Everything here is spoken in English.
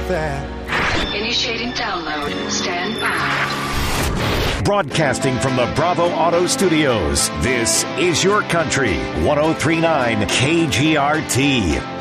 that. Initiating download. Stand by. Broadcasting from the Bravo Auto Studios, this is Your Country, 103.9 KGRT.